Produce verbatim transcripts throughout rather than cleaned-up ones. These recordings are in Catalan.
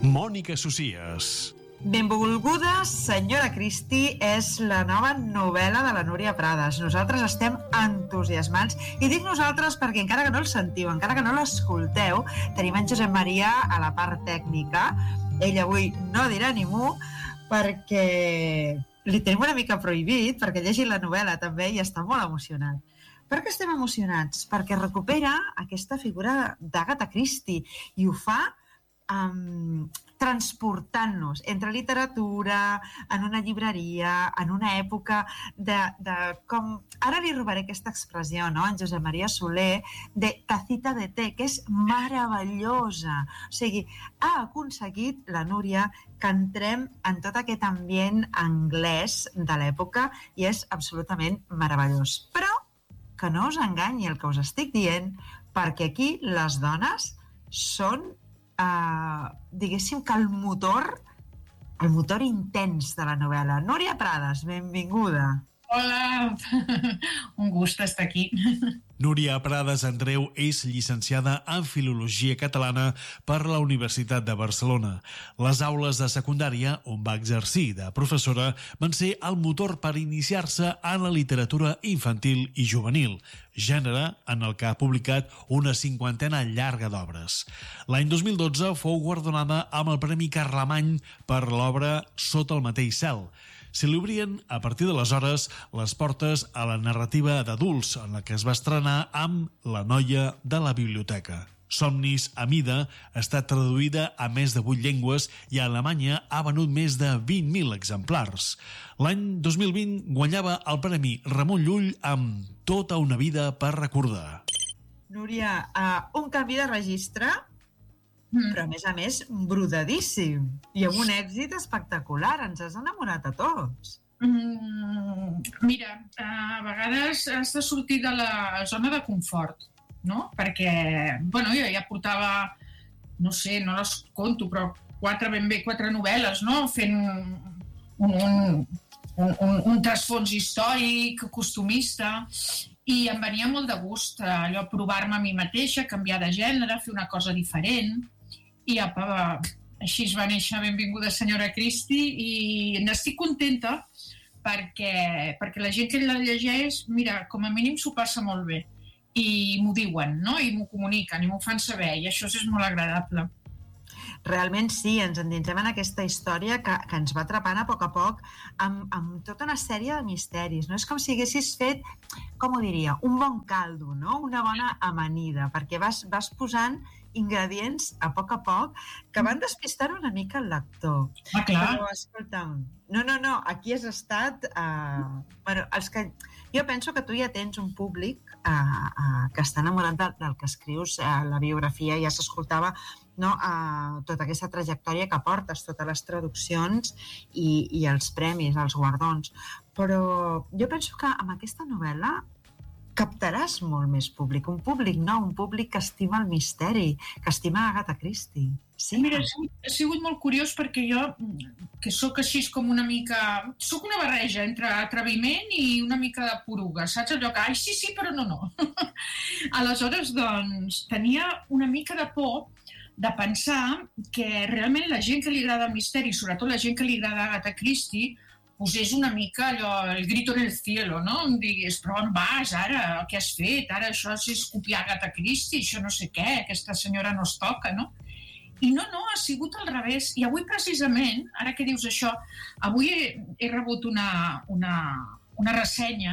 Mònica Socias. Benvolguda senyora Christie és la nova novel·la de la Núria Prades. Nosaltres estem entusiasmats, i dic nosaltres perquè encara que no el sentiu, encara que no l'escolteu, tenim en Josep Maria a la part tècnica. Ell avui no dirà ni mu perquè li tenim una mica prohibit, perquè llegir la novel·la també i està molt emocionat. Per què estem emocionats? Perquè recupera aquesta figura d'Agatha Christie i ho fa um, transportant-nos entre literatura, en una llibreria, en una època de, de com... Ara li robaré aquesta expressió, no?, en Josep Maria Soler, de tacita de té, que és meravellosa. O sigui, ha aconseguit la Núria que entrem en tot aquest ambient anglès de l'època i és absolutament meravellós. Però que no us enganyi el que us estic dient, perquè aquí les dones són Uh, diguéssim que el motor el motor intens de la novel·la. Núria Prades, benvinguda. Hola, un gust estar aquí. Núria Prades Andreu és llicenciada en Filologia Catalana per la Universitat de Barcelona. Les aules de secundària, on va exercir de professora, van ser el motor per iniciar-se en la literatura infantil i juvenil, gènere en el que ha publicat una cinquantena llarga d'obres. L'any dos mil dotze fou guardonada amb el Premi Carlemany per l'obra Sota el mateix cel. Se li obrien, a partir d'aleshores, les portes a la narrativa d'adults, en la que es va estrenar amb La noia de la biblioteca. Somnis a mida ha estat traduïda a més de vuit llengües i a Alemanya ha venut més de vint mil exemplars. L'any dos mil vint guanyava el Premi Ramon Llull amb Tota una vida per recordar. Núria, uh, un canvi de registre, mm. però a més a més brodadíssim i amb un èxit espectacular. Ens has enamorat a tots. Mm, mira, a vegades has de sortir de la zona de confort, no? Perquè, bueno, jo ja portava, no sé, no les conto, però quatre ben bé, quatre novel·les, no? Fent un, un, un, un, un trasfons històric, costumista, i em venia molt de gust allò, provar-me a mi mateixa, canviar de gènere, fer una cosa diferent, i apa, així es va néixer Benvinguda senyora Christie, i n'estic contenta perquè, perquè la gent que la llegeix, mira, com a mínim s'ho passa molt bé, i m'ho diuen, no?, i m'ho comuniquen, i m'ho fan saber, i això és molt agradable. Realment sí, ens endinsem en aquesta història que, que ens va atrapant a poc a poc amb, amb tota una sèrie de misteris, no? És com si haguessis fet, com ho diria, un bon caldo, no? Una bona amanida, perquè vas, vas posant ingredients a poc a poc que van despistant una mica el lector. Ah, clar. Però, escolta'm, no, no, no, aquí has estat... Uh, bueno, els que... Jo penso que tu ja tens un públic uh, uh, que està enamorat del, del que escrius, uh, la biografia, ja s'escoltava, no, uh, tota aquesta trajectòria que portes, totes les traduccions i, i els premis, els guardons. Però jo penso que amb aquesta novel·la captaràs molt més públic, un públic nou, un públic que estima el misteri, que estima Agatha Christie. Sí. Mira, ha sigut, ha sigut molt curiós perquè jo, que sóc així com una mica... Sóc una barreja entre atreviment i una mica de poruga, saps? Allò que, ai, sí, sí, però no, no. Aleshores, doncs, tenia una mica de por de pensar que realment la gent que li agrada el misteri, sobretot la gent que li agrada Agatha Christie, posés una mica allò, el grito en el cielo, no? Em digués, però on vas ara? Què has fet? Ara això és copiar Agatha Christie, això no sé què, aquesta senyora no es toca, no? I no, no, ha sigut al revés. I avui precisament, ara que dius això, avui he, he rebut una, una, una ressenya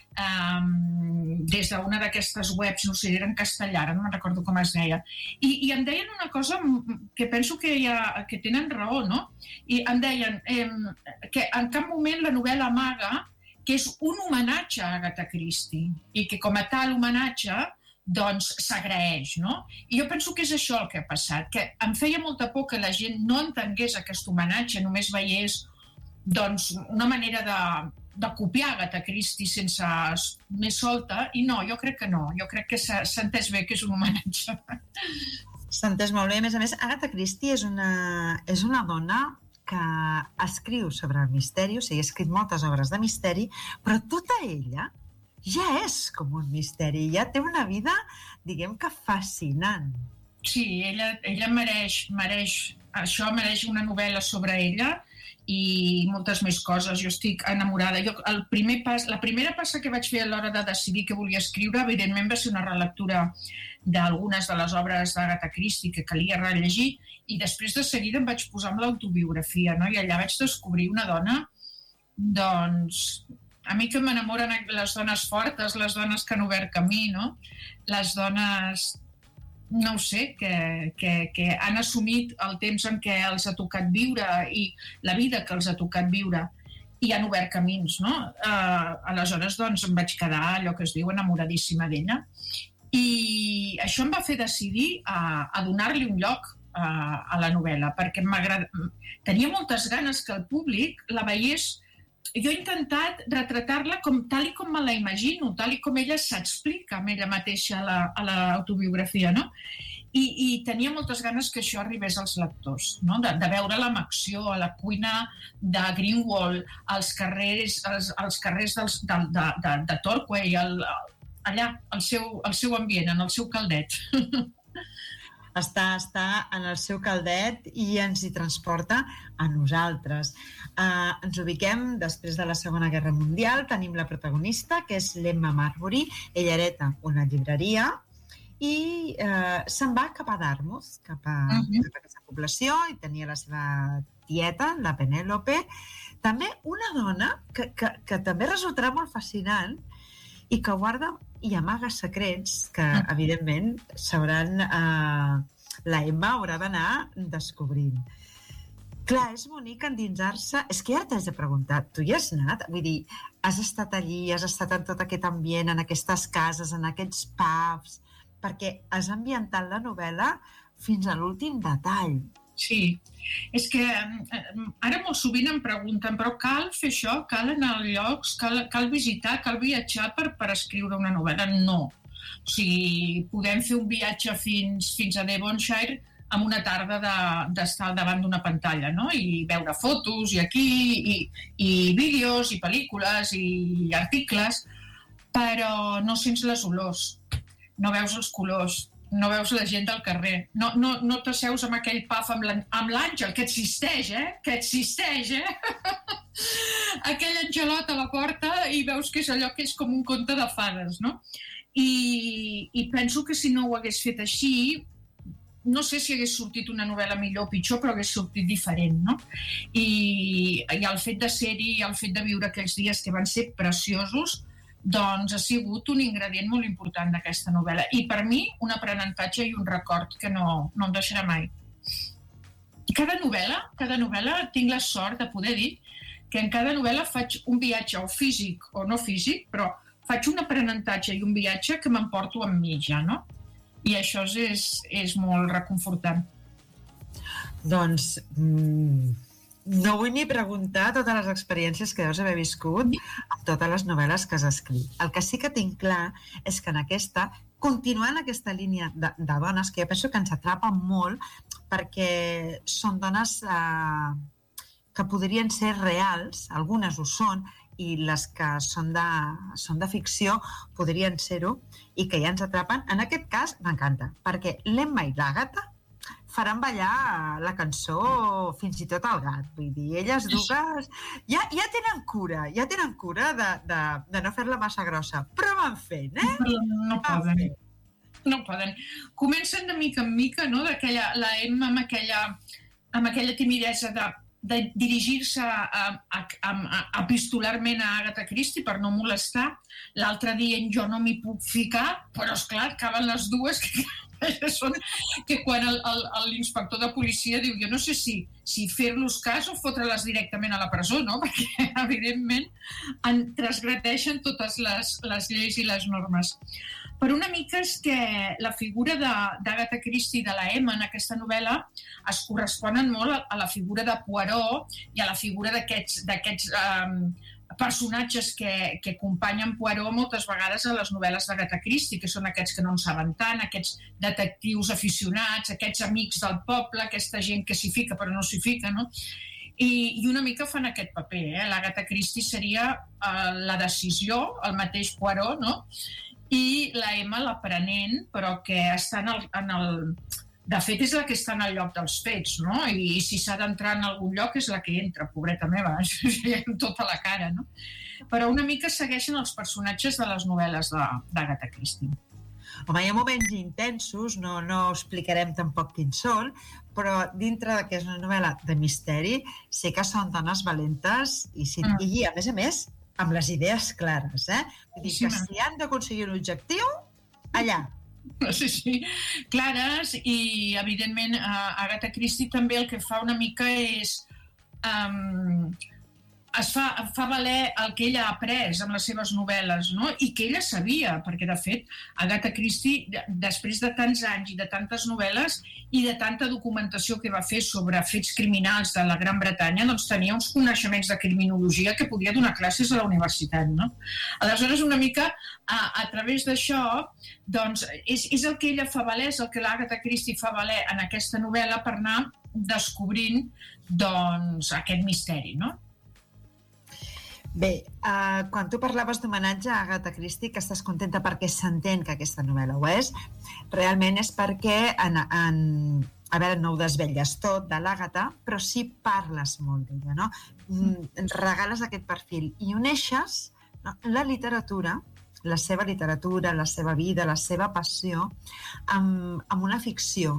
um, des d'una d'aquestes webs, no sé, era en castellà, ara no me'n recordo com es deia, i, i em deien una cosa que penso que, ha, que tenen raó, no? I em deien eh, que en cap moment la novel·la amaga que és un homenatge a Agatha Christie i que com a tal homenatge doncs s'agraeix, no? I jo penso que és això el que ha passat, que em feia molta por que la gent no entengués aquest homenatge, només veiés doncs, una manera de, de copiar Agatha Christie sense més solta, i no, jo crec que no, jo crec que s'ha entès bé que és un homenatge. S'ha entès molt bé. A més a més, Agatha Christie és una, és una dona que escriu sobre el misteri, o sigui, ha escrit moltes obres de misteri, però tota ella ja és com un misteri, ja té una vida, diguem que fascinant. Sí, ella, ella mereix, mereix, això mereix una novel·la sobre ella i moltes més coses. Jo estic enamorada. Jo, el primer pas, la primera passa que vaig fer a l'hora de decidir què volia escriure, evidentment va ser una relectura d'algunes de les obres d'Agatha Christie que calia rellegir, i després de seguida em vaig posar amb l'autobiografia, no? I allà vaig descobrir una dona, doncs, a mi que m'enamoren les dones fortes, les dones que han obert camí, no? Les dones, no ho sé, que, que, que han assumit el temps en què els ha tocat viure i la vida que els ha tocat viure i han obert camins, no? Uh, aleshores, doncs, em vaig quedar, allò que es diu, enamoradíssima d'ella. I això em va fer decidir a, a donar-li un lloc a, a la novel·la, perquè tenia moltes ganes que el públic la veiés. Jo he intentat retratar-la com, tal i com me la imagino, tal i com ella s'explica amb ella mateixa a l'autobiografia, no? I, I tenia moltes ganes que això arribés als lectors, no? De, de veure-la en acció, a la cuina de Greenwald, als carrers, als, als carrers dels, de, de, de, de Torquay, el, allà, al seu, al seu ambient, en el seu caldet. Està, està en el seu caldet i ens hi transporta a nosaltres. Uh, ens ubiquem després de la Segona Guerra Mundial, tenim la protagonista, que és l'Emma Marbury. Ella hereta una llibreria i uh, se'n va cap a Dartmouth, cap a, uh-huh. cap a aquesta població, i tenia la seva tieta, la Penèlope. També una dona que, que, que també resultarà molt fascinant i que guarda i amaga secrets que, evidentment, s'hauran... Eh, la Emma haurà d'anar descobrint. Clar, és bonic endinsar-se... És que ja t'has de preguntar, tu hi has anat? Vull dir, has estat allí, has estat en tot aquest ambient, en aquestes cases, en aquests pubs, perquè has ambientat la novel·la fins a l'últim detall. Sí, és que ara molt sovint em pregunten, però cal fer això? Cal anar a llocs? Cal, cal visitar? Cal viatjar per, per escriure una novel·la? No. O sigui, podem fer un viatge fins, fins a Devonshire amb una tarda d'estar davant d'una pantalla, no? I veure fotos i aquí, i, i vídeos, i pel·lícules, i articles, però no sents les olors, no veus els colors, no veus la gent del carrer, no, no, no t'asseus amb aquell pub amb l'Àngel, que existeix, eh? Que existeix, eh? Aquell angelot a la porta i veus que és allò que és com un conte de fades, no? I, i penso que si no ho hagués fet així, no sé si hagués sortit una novel·la millor o pitjor, però hagués sortit diferent, no? I, i el fet de ser-hi, el fet de viure aquells dies que van ser preciosos, doncs ha sigut un ingredient molt important d'aquesta novel·la. I per mi, un aprenentatge i un record que no, no em deixarà mai. Cada novel·la, cada novel·la tinc la sort de poder dir que en cada novel·la faig un viatge o físic o no físic, però faig un aprenentatge i un viatge que m'emporto amb mi ja, no? I això és, és molt reconfortant. Doncs mm, no vull ni preguntar totes les experiències que deus haver viscut amb totes les novel·les que has escrit. El que sí que tinc clar és que en aquesta, continuant aquesta línia de, de dones, que jo penso que ens atrapen molt perquè són dones eh, que podrien ser reals, algunes ho són, i les que són de, són de ficció podrien ser-ho i que ja ens atrapen. En aquest cas m'encanta, perquè l'Emma i l'Àgata faran ballar la cançó fins i tot al gat. Vull dir, elles dues ja, ja tenen cura, ja tenen cura de, de, de no fer-la massa grossa, però van fent, eh? No, no poden. No poden. Comencen de mica en mica, no? D'aquella, la Emma amb aquella, amb aquella timidesa de de dirigir-se epistolarment a Agatha Christie per no molestar, l'altre dient jo no m'hi puc ficar, però esclar, acaben les dues que, són, que quan l'inspector de policia diu jo no sé si, si fer-los cas o fotre-les directament a la presó, no? Perquè evidentment transgredeixen totes les, les lleis i les normes. Per una mica és que la figura d'Agatha Christie i de la Emma en aquesta novel·la es corresponen molt a, a la figura de Poirot i a la figura d'aquests um, personatges que, que acompanyen Poirot moltes vegades a les novel·les d'Agatha Christie, que són aquests que no en saben tant, aquests detectius aficionats, aquests amics del poble, aquesta gent que s'hi fica però no s'hi fica, no? I, i una mica fan aquest paper, eh? L'Agatha Christie seria uh, la decisió, el mateix Poirot, no? I la Emma l'aprenent, però que està en el, en el, De fet, és la que està en el lloc dels fets, no? I, i si s'ha d'entrar en algun lloc és la que entra, pobreta meva, amb tota la cara, no? Però una mica segueixen els personatges de les novel·les d'Agatha Christie. Home, hi ha moments intensos, no, no explicarem tampoc quins són, però dintre que és una novel·la de misteri, sé que són dones valentes i, si, mm. i a més a més, amb les idees clares, eh? Vull dir Sí, que si han d'aconseguir un objectiu, allà. Sí, sí, clares, i evidentment Agatha Christie també el que fa una mica és... Um, es fa, fa valer el que ella ha après amb les seves novel·les, no? I que ella sabia, perquè de fet Agatha Christie, després de tants anys i de tantes novel·les i de tanta documentació que va fer sobre fets criminals de la Gran Bretanya, doncs tenia uns coneixements de criminologia que podia donar classes a la universitat, no? Aleshores, una mica a, a través d'això, doncs és, és el que ella fa valer, és el que l'Agatha Christie fa valer en aquesta novel·la per anar descobrint doncs aquest misteri, no? Bé, uh, quan tu parlaves d'homenatge a Agatha Christie, que estàs contenta perquè s'entén que aquesta novel·la ho és, realment és perquè, en, en, a veure, no ho desvetlles tot de l'Agatha, però sí parles molt d'ella, no? Mm, regales aquest perfil i uneixes, no, la literatura, la seva literatura, la seva vida, la seva passió, amb, amb una ficció.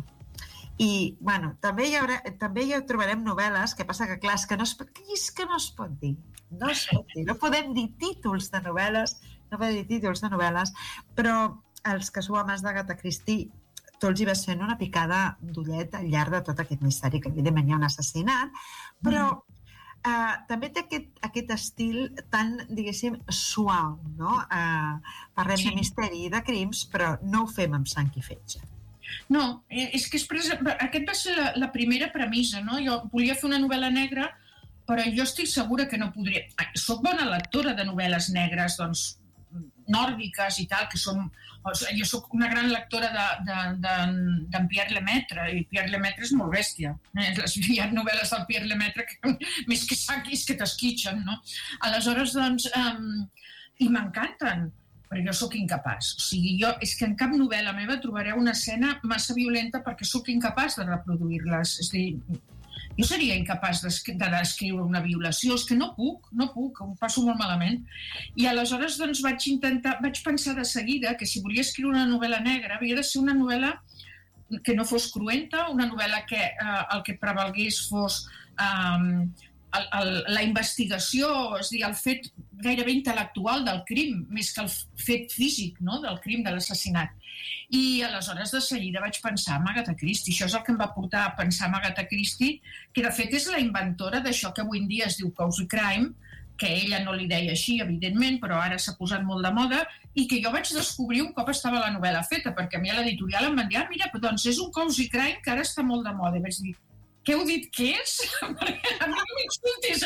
I, bueno, també hi, haurà, també hi trobarem novel·les, que passa que, clar, és que no es, és que no es pot dir. No es pot dir. No podem dir títols de novel·les, no podem dir títols de novel·les, però els que sou amants d'Agatha Christie, tots hi vas fent una picada d'ullet al llarg de tot aquest misteri, que evidentment hi ha un assassinat, però eh, també té aquest, aquest estil tan, diguéssim, suau, no? Eh, parlem sí. de misteri i de crims, però no ho fem amb sang i fetge. No, és que és presa... aquest va ser la, la primera premissa, no? Jo volia fer una novel·la negra, però jo estic segura que no podria... Soc bona lectora de novel·les negres, doncs, nòrdiques i tal, que són... Jo soc una gran lectora d'en de, de, de, Pierre Lemaitre, i Pierre Lemaitre és molt bèstia. Hi ha novel·les del Pierre Lemaitre que més que saquis que t'esquitxen, no? Aleshores, doncs, um, i m'encanten, però jo sóc incapaç. O sigui, jo, és que en cap novel·la meva trobareu una escena massa violenta perquè sóc incapaç de reproduir-les. És a dir, jo seria incapaç de descriure una violació, és que no puc, no puc, ho passo molt malament. I aleshores doncs, vaig intentar, vaig pensar de seguida que si volia escriure una novel·la negra havia de ser una novel·la que no fos cruenta, una novel·la que eh, el que prevalgués fos... Eh, El, el, la investigació, és a dir, el fet gairebé intel·lectual del crim, més que el fet físic, no?, del crim, de l'assassinat. I aleshores de seguida vaig pensar en Agatha Christie. Això és el que em va portar a pensar en Agatha Christie, que de fet és la inventora d'això que avui en dia es diu cozy crime, que ella no li deia així, evidentment, però ara s'ha posat molt de moda, i que jo vaig descobrir un cop estava la novel·la feta, perquè a mi a l'editorial em van dir, ah, mira, doncs és un cozy crime que ara està molt de moda. I vaig dir, què heu dit que és? Perquè a mi no m'insultis,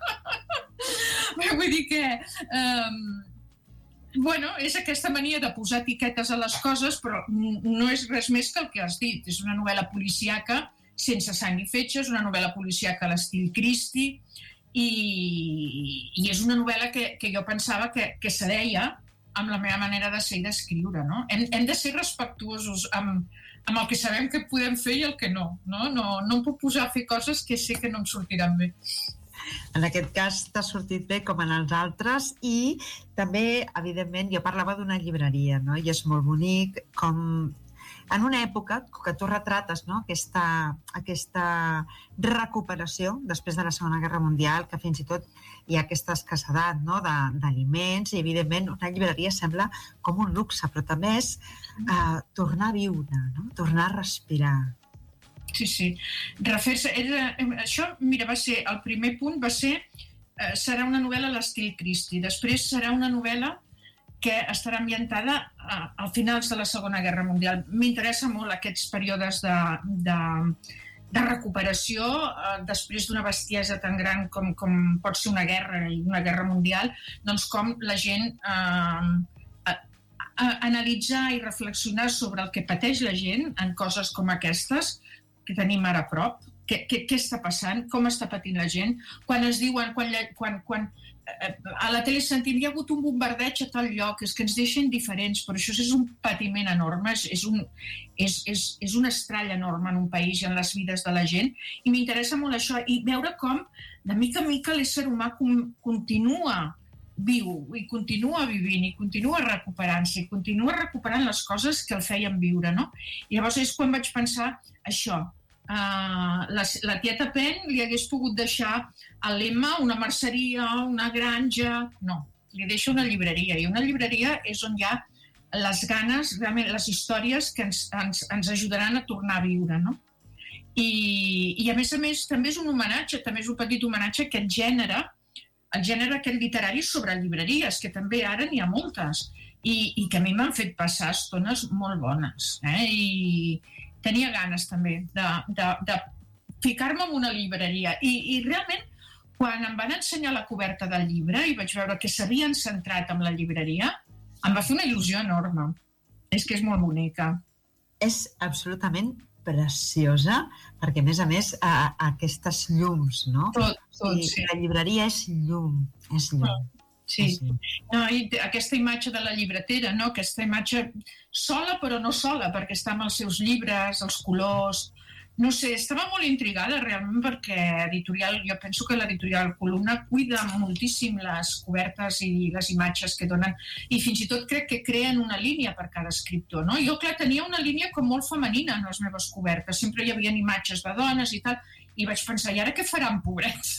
eh? Vull dir que... Um, bueno, és aquesta mania de posar etiquetes a les coses, però no és res més que el que has dit. És una novel·la policíaca sense sang i fetge, és una novel·la policíaca a l'estil Christie, i, i és una novel·la que, que jo pensava que, que s'adeia amb la meva manera de ser i d'escriure, no? Hem, hem de ser respectuosos amb... amb el que sabem que podem fer i el que no. No, no, no em puc posar a fer coses que sé que no em sortiran bé. En aquest cas t'ha sortit bé com en els altres i també, evidentment, jo parlava d'una llibreria, no? I és molt bonic com en una època que tu retrates, no? aquesta, aquesta recuperació després de la Segona Guerra Mundial, que fins i tot hi ha aquesta escassedat, no? d'aliments, i evidentment una llibreria sembla com un luxe, però també és eh, tornar a viure, no? Tornar a respirar. Sí, sí. Refer-se, era, això, mira, va ser, el primer punt va ser, eh, serà una novel·la a l'estil Christie, després serà una novel·la que estarà ambientada a, a finals de la Segona Guerra Mundial. M'interessa molt aquests períodes de, de, de recuperació eh, després d'una bestiesa tan gran com, com pot ser una guerra i una guerra mundial, doncs com la gent eh, a, a, analitzar i reflexionar sobre el que pateix la gent en coses com aquestes que tenim ara a prop, què, què, què està passant, com està patint la gent. Quan es diuen, quan, quan, quan a la tele sentim hi ha hagut un bombardeig a tal lloc, és que ens deixen diferents, però això és un patiment enorme, és, un, és, és, és un estrall enorme en un país i en les vides de la gent, i m'interessa molt això, i veure com de mica en mica l'ésser humà com, continua viu, i continua vivint, i continua recuperant-se, i continua recuperant les coses que el feien viure, no? I llavors és quan vaig pensar això, uh, la, la tieta Pen li hagués pogut deixar a l'Emma una merceria, una granja, no, li deixa una llibreria, i una llibreria és on hi ha les ganes, realment les històries que ens, ens, ens ajudaran a tornar a viure, no? I, i a més a més també és un homenatge, també és un petit homenatge a aquest gènere, el gènere aquest literari sobre llibreries, que també ara n'hi ha moltes, i, i que a mi m'han fet passar estones molt bones. Eh? I tenia ganes també de, de, de ficar-me en una llibreria. I, I realment, quan em van ensenyar la coberta del llibre i vaig veure que s'havien centrat en la llibreria, em va fer una il·lusió enorme. És que és molt bonica. És absolutament preciosa, perquè a més a més a, a aquestes llums, no? Tot, tot, I sí. La llibreria és llum, és llum. Sí, sí. No, i aquesta imatge de la llibretera, no? Aquesta imatge sola però no sola, perquè està amb els seus llibres, els colors. No sé, estava molt intrigada realment perquè editorial, jo penso que l'editorial Columna cuida moltíssim les cobertes i les imatges que donen, i fins i tot crec que creen una línia per cada escriptor, no? Jo, clar, tenia una línia com molt femenina en les meves cobertes, sempre hi havia imatges de dones i tal, i vaig pensar, i ara què faran, pobrets?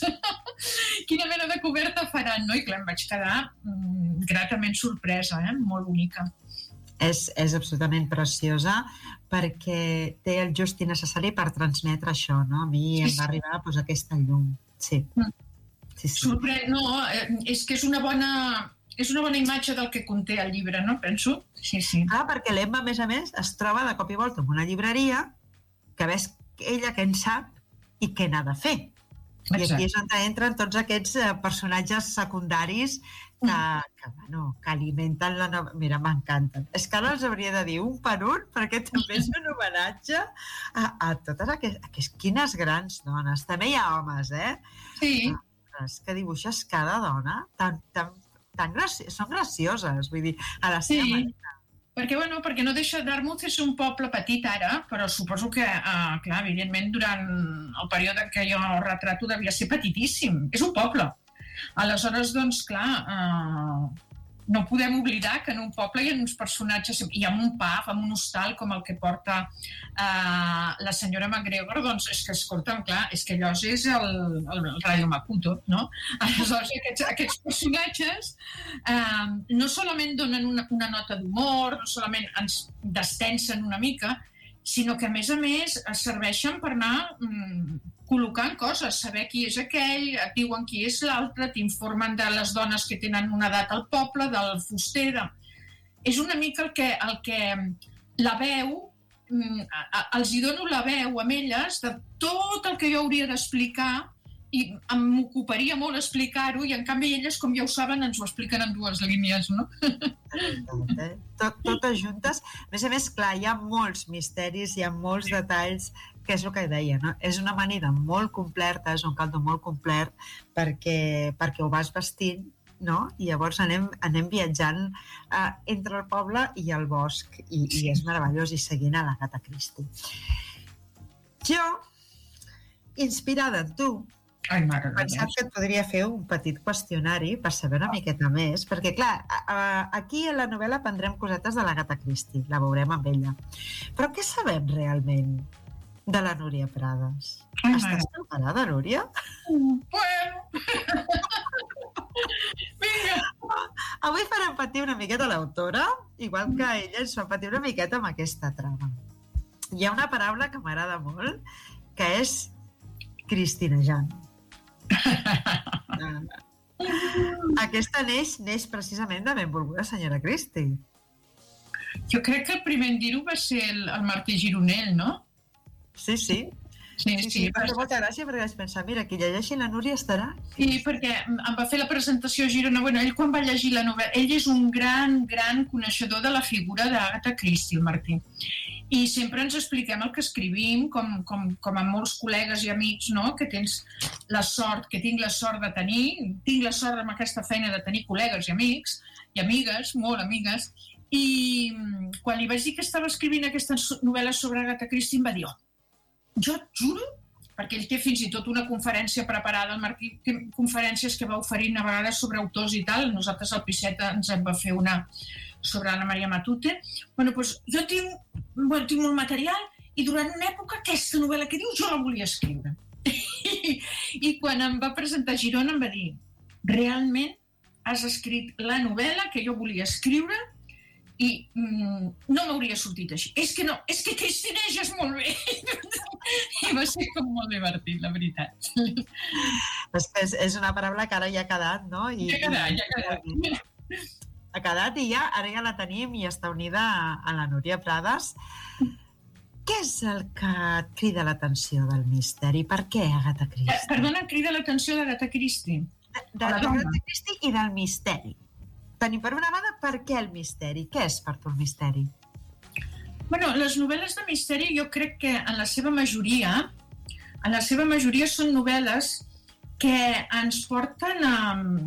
Quina mena de coberta faran, no? I clar, em vaig quedar mm, gratament sorpresa, eh? Molt bonica. És, és absolutament preciosa perquè té el just i necessari per transmetre això, no? A mi sí, em va arribar pues, aquesta llum. Sí. Sí, sí. Sorprèn, no, és que és una bona, és una bona imatge del que conté el llibre, no? Penso. Sí, sí. Ah, perquè l'Emma, a més a més, es troba de cop i volta en una llibreria que ves ella què en sap i què n'ha de fer. Exacte. I aquí és on entren tots aquests personatges secundaris que, que, bueno, que alimenten la nova... Mira, m'encanten. És que ara els hauria de dir un per un, perquè també és un homenatge a, a totes aquestes, aquestes... Quines grans dones. També hi ha homes, eh? Sí. És que dibuixes cada dona tan, tan, tan graci... són gracioses, vull dir, a la seva sí. manera. Perquè, bueno, perquè no deixa Dartmouth és un poble petit ara, però suposo que, uh, clar, evidentment, durant el període que jo retrato devia ser petitíssim. És un poble. Aleshores, doncs, clar, uh, no podem oblidar que en un poble hi ha uns personatges, hi ha un pub, amb un hostal com el que porta uh, la senyora McGregor, doncs és que, escolta'm, clar, és que allò és el, el, el Radio Makuto, no? Aleshores, aquests, aquests personatges uh, no solament donen una, una nota d'humor, no solament ens destensen una mica, sinó que, a més a més, es serveixen per anar um, col·locant coses, saber qui és aquell, et diuen qui és l'altre, t'informen de les dones que tenen una edat al poble, del fuster... De... És una mica el que, el que la veu, els hi dono la veu amb elles de tot el que jo hauria d'explicar i m'ocuparia molt explicar-ho i en canvi elles, com ja ho saben, ens ho expliquen en dues línies, no? Tot, totes juntes. A més a més, clar, hi ha molts misteris, hi ha molts detalls, que és el que deia, no? És una amanida molt completa, és un caldo molt complet perquè, perquè ho vas vestint, no? I llavors anem, anem viatjant uh, entre el poble i el bosc i, i és meravellós i seguint a l'Agatha Christie. Jo, inspirada en tu, Ai, mare, pensat que et podria fer un petit qüestionari per saber una miqueta més, perquè clar, aquí a la novel·la prendrem cosetes de l'Agatha Christie, la veurem amb ella. Però què sabem realment de la Núria Prades? Ai, Estàs preparada, Núria? Bueno. Vinga. Avui farem patir una miqueta l'autora, igual que ella ens fa patir una miqueta amb aquesta trama. Hi ha una paraula que m'agrada molt, que és cristinejant. Aquesta neix, neix precisament de benvolguda senyora Christie. Jo crec que el primer en dir-ho va ser el, el Martí Gironell, no? Sí, sí. Sí, sí, sí, va fer molta gràcia perquè vaig pensar, mira, qui llegeixi la Núria estarà... Sí, perquè em va fer la presentació a Girona. Bueno, ell quan va llegir la novel·la, ell és un gran, gran coneixedor de la figura d'Agatha Christie, el Martí. I sempre ens expliquem el que escrivim, com, com, com a molts col·legues i amics, no? Que tens la sort, que tinc la sort de tenir, tinc la sort amb aquesta feina de tenir col·legues i amics, i amigues, molt amigues, i quan li vaig dir que estava escrivint aquesta novel·la sobre Agatha Christie em va dir, oh, jo et juro, perquè ell té fins i tot una conferència preparada, el Martí té conferències que va oferint a vegades sobre autors i tal, nosaltres al Piceta ens en va fer una sobre Anna Maria Matute. Bueno, doncs jo tinc, bueno, tinc molt material i durant una època aquesta novel·la que dius jo la volia escriure. I, i quan em va presentar a Girona em va dir realment has escrit la novel·la que jo volia escriure i mm, no m'hauria sortit així. És que no, és que cristineges molt bé. I va ser com molt divertit, la veritat. És que és, és una paraula que ara ja ha quedat, no? I, ja ha quedat, ja ha quedat. Ha quedat i ja, ara ja la tenim i està unida a, a la Núria Prades. Què és el que et crida l'atenció del misteri? Per què Agatha Christie? Eh, perdona, em crida l'atenció d'Agatha Christie. De, de, d'Agatha Christie i del misteri. Tenim per una banda per què el misteri. Què és per tu el misteri? Bueno, les novel·les de misteri jo crec que en la seva majoria, en la seva majoria són novel·les que ens porten a...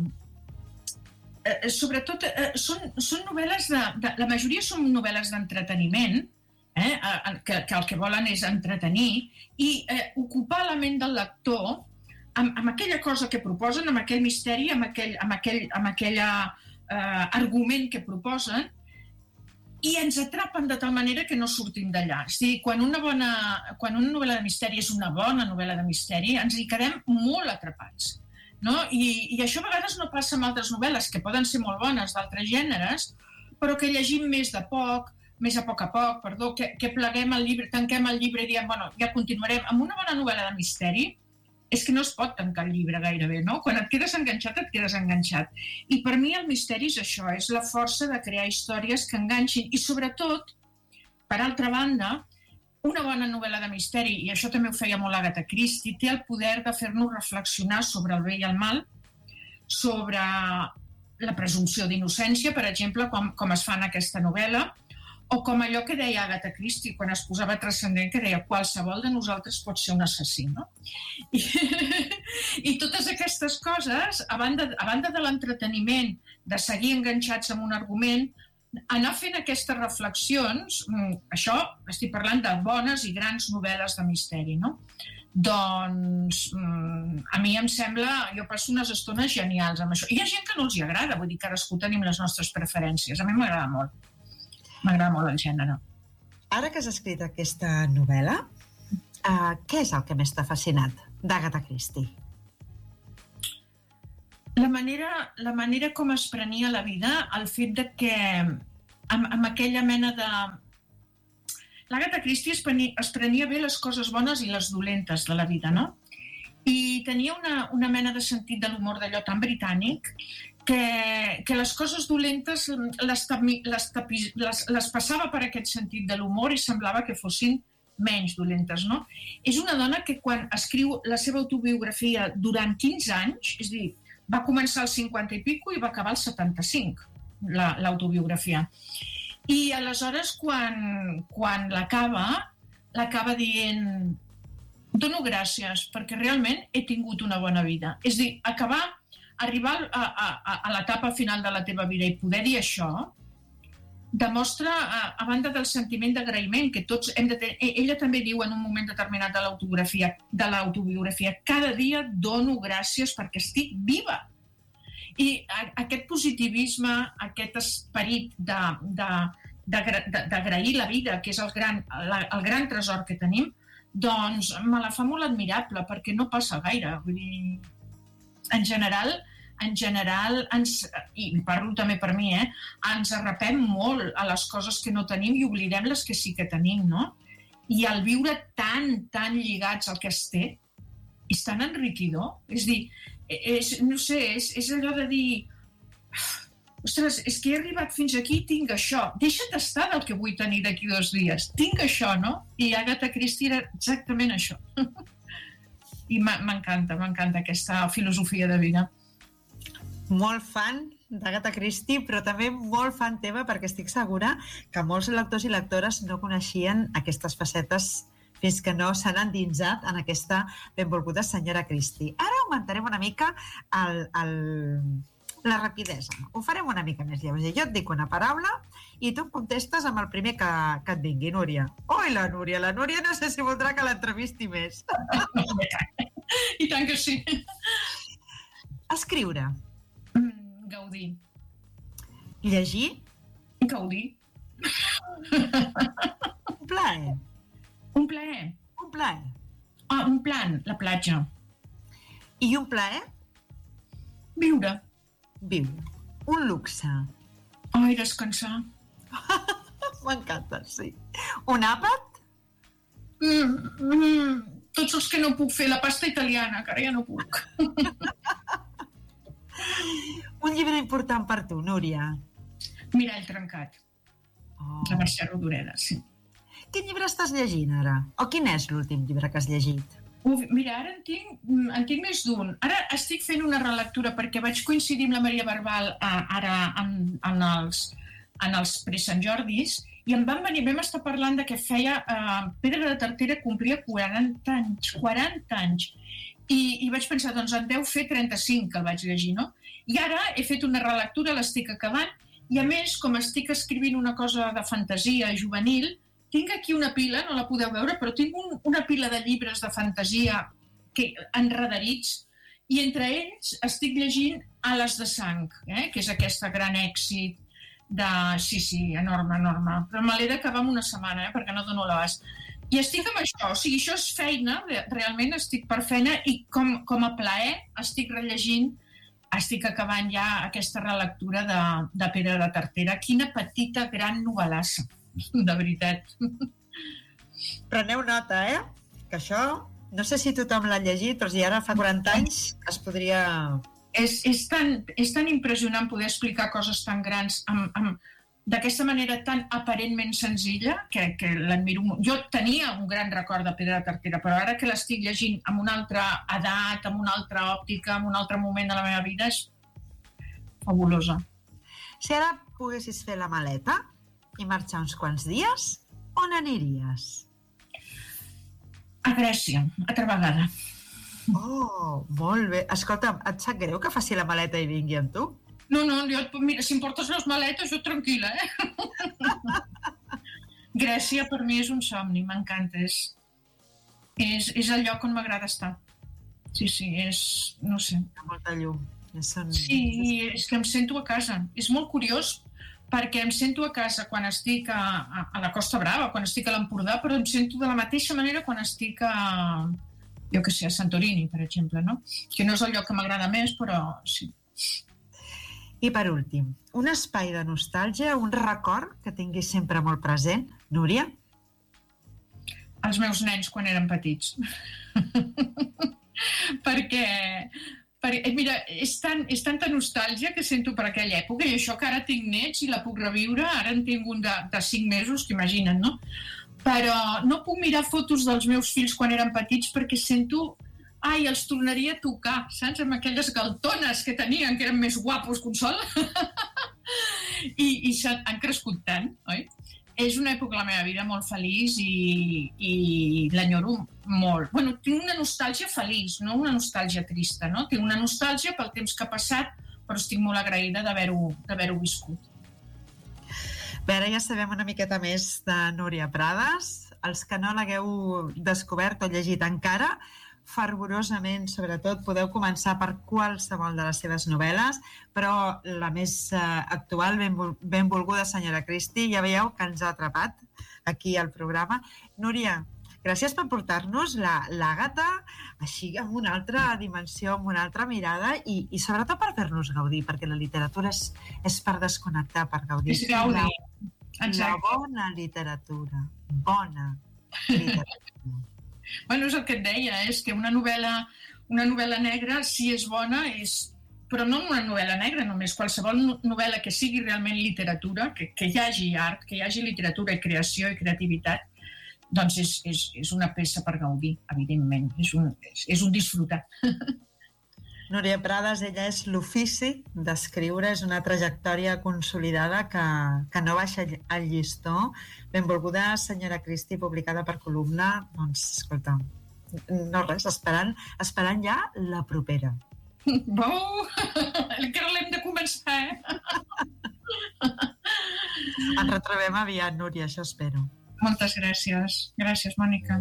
Eh, sobretot, eh, són, són novel·les de, de... La majoria són novel·les d'entreteniment, eh, que, que el que volen és entretenir, i eh, ocupar la ment del lector amb, amb aquella cosa que proposen, amb aquell misteri, amb aquell, amb aquell amb aquella, eh, argument que proposen, i ens atrapen de tal manera que no sortim d'allà. És a dir, quan una, bona, quan una novel·la de misteri és una bona novel·la de misteri, ens hi quedem molt atrapats. No? I, I això a vegades no passa amb altres novel·les, que poden ser molt bones d'altres gèneres, però que llegim més de poc, més a poc a poc, perdó, que, que pleguem el llibre, tanquem el llibre i diem, bueno, ja continuarem. Amb una bona novel·la de misteri és que no es pot tancar el llibre gairebé, no? Quan et quedes enganxat, et quedes enganxat. I per mi el misteri és això, és la força de crear històries que enganxin. I sobretot, per altra banda, una bona novel·la de misteri, i això també ho feia molt Agatha Christie, té el poder de fer-nos reflexionar sobre el bé i el mal, sobre la presumpció d'innocència, per exemple, com, com es fa en aquesta novel·la, o com allò que deia Agatha Christie quan es posava transcendent, que deia qualsevol de nosaltres pot ser un assassí, no? I, i totes aquestes coses, a banda, a banda de l'entreteniment, de seguir enganxats amb un argument, anar fent aquestes reflexions, això estic parlant de bones i grans novel·les de misteri, no? Doncs a mi em sembla, jo passo unes estones genials amb això. Hi ha gent que no els hi agrada, vull dir, cadascú tenim les nostres preferències. A mi m'agrada molt, m'agrada molt el gènere. Ara que has escrit aquesta novel·la, uh, què és el que més t'ha fascinat d'Agatha Christie? La manera, la manera com es prenia la vida, el fet de que amb, amb aquella mena de... L'Agatha Christie es prenia, es prenia bé les coses bones i les dolentes de la vida, no? I tenia una, una mena de sentit de l'humor d'allò tan britànic que, que les coses dolentes les, les, les, les passava per aquest sentit de l'humor i semblava que fossin menys dolentes, no? És una dona que quan escriu la seva autobiografia durant quinze anys, és a dir, va començar als cinquanta i pico i va acabar als setanta-cinc, la, l'autobiografia. I aleshores, quan, quan l'acaba, l'acaba dient dono gràcies perquè realment he tingut una bona vida. És a dir, acabar, arribar a, a, a l'etapa final de la teva vida i poder dir això, demostra, a, a banda del sentiment d'agraïment que tots hem de tenir. Ella també diu en un moment determinat de l'autobiografia, de l'autobiografia, cada dia dono gràcies perquè estic viva. I a, aquest positivisme, aquest esperit de, de, de, d'agrair la vida, que és el gran, la, el gran tresor que tenim, doncs me la fa molt admirable perquè no passa gaire. Vull dir, en general, en general, ens, i parlo també per mi, eh, ens arrepem molt a les coses que no tenim i oblidem les que sí que tenim, no? I el viure tan, tan lligats al que es té és tan enriquidor. És dir, és, no sé, és, és allò de dir ostres, és que he arribat fins aquí i tinc això. Deixa't estar del que vull tenir d'aquí dos dies. Tinc això, no? I Agatha Christie era exactament això. I m'encanta, m'encanta aquesta filosofia de vida. Molt fan d'Agatha Christie, però també molt fan teva, perquè estic segura que molts lectors i lectores no coneixien aquestes facetes fins que no s'han endinsat en aquesta benvolguda senyora Christie. Ara augmentarem una mica el, el, la rapidesa. Ho farem una mica més lleuger. Jo et dic una paraula i tu em contestes amb el primer que, que et vingui, Núria. Oi, la Núria. La Núria no sé si voldrà que l'entrevisti més. I tant que sí. Escriure. Mm, gaudir. Llegir. Gaudir. Un plaer. Un plaer. Un plaer. Ah, un plan, la platja. I un plaer? Viure. Viure. Un luxe. Ai, descansar. M'encanta, sí. Un àpat? Mm, mm, tots els que no puc fer. La pasta italiana, que ara ja no puc. Un llibre important per tu, Núria. Mirall trencat. Oh. La Mercè Rodoreda, sí. Quin llibre estàs llegint ara? O quin és l'últim llibre que has llegit? Uf, mira, ara en tinc, en tinc més d'un. Ara estic fent una relectura perquè vaig coincidir amb la Maria Barbal eh, ara en, en els, en els pre-Sant Jordis i em van venir, vam estar parlant de que feia eh, Pedra de Tartera complia quaranta anys, quaranta anys. I, i vaig pensar, doncs en deu fer trenta-cinc que el vaig llegir, no? I ara he fet una relectura, l'estic acabant, i a més, com estic escrivint una cosa de fantasia juvenil, tinc aquí una pila, no la podeu veure, però tinc un, una pila de llibres de fantasia que, enredarits, i entre ells estic llegint Ales de sang, eh? Que és aquesta gran èxit de... Sí, sí, enorme, enorme. Però me l'he d'acabar en una setmana, eh? Perquè no dono l'abast. I estic amb això, o sigui, això és feina, realment estic per feina, i com, com a plaer estic rellegint, estic acabant ja aquesta relectura de, de Pedra de Tartera. Quina petita, gran novel·lassa. De veritat. Preneu nota, eh? Que això, no sé si tothom l'ha llegit, però si ara fa quaranta anys es podria... És, és, tan, és tan impressionant poder explicar coses tan grans amb, amb, d'aquesta manera tan aparentment senzilla que, que l'admiro molt. Jo tenia un gran record de Pedra de Tartera, però ara que l'estic llegint amb una altra edat, amb una altra òptica, amb un altre moment de la meva vida, és fabulosa. Si ara poguessis fer la maleta i marxar uns quants dies, on aniries? A Grècia, altra vegada. Oh, molt bé. Escolta'm, et sap greu que faci la maleta i vingui amb tu? No, no, jo, mira, si em portes les maletes, jo tranquil·la, eh? Grècia per mi és un somni, m'encanta. És, és, és el lloc on m'agrada estar. Sí, sí, és... no sé. Hi ha molta llum. Són... Sí, és que em sento a casa. És molt curiós perquè em sento a casa quan estic a, a, a la Costa Brava, quan estic a l'Empordà, però em sento de la mateixa manera quan estic a, jo què sé, a Santorini, per exemple, no? Que no és el lloc que m'agrada més, però sí. I per últim, un espai de nostàlgia, un record que tinguis sempre molt present, Núria? Els meus nens quan eren petits. perquè... Mira, és, tan, és tanta nostàlgia que sento per aquella època i això que ara tinc nets i la puc reviure, ara en tinc un de, de cinc mesos, que imaginen, no? Però no puc mirar fotos dels meus fills quan eren petits perquè sento... Ai, els tornaria a tocar, saps? Amb aquelles galtones que tenien, que eren més guapos que un sol. I, i han crescut tant, oi? És una època de la meva vida molt feliç i, i l'enyoro molt. Bueno, tinc una nostàlgia feliç, no una nostàlgia trista, no? Tinc una nostàlgia pel temps que ha passat, però estic molt agraïda d'haver-ho d'haver-ho viscut. Bé, ara ja sabem una miqueta més de Núria Prades. Els que no l'hagueu descobert o llegit encara, fervorosament, sobretot, podeu començar per qualsevol de les seves novel·les, però la més eh, actual, ben, benvolguda senyora Christie, ja veieu que ens ha atrapat aquí al programa. Núria, gràcies per portar-nos l'Àgata així amb una altra dimensió, amb una altra mirada i, i sobretot per fer-nos gaudir, perquè la literatura és, és per desconnectar, per gaudir. És gaudir. La, la bona literatura. Bona literatura. Bueno, és el que et deia, és que una novel·la, una novel·la negra, si és bona, és... però no una novel·la negra només, qualsevol novel·la que sigui realment literatura, que, que hi hagi art, que hi hagi literatura i creació i creativitat, doncs és, és, és una peça per gaudir, evidentment, és un, és, és un disfrutar. Núria Prades, ella és l'ofici d'escriure, és una trajectòria consolidada que, que no baixa el llistó. Benvolguda senyora Cristi, publicada per Columna, doncs, escolta, no res, esperant, esperant ja la propera. Bou! Encara l'hem de començar, eh? Ens retrobem aviat, Núria, això espero. Moltes gràcies. Gràcies, Mònica.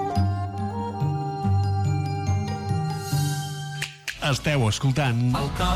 Esteu escoltant... El cor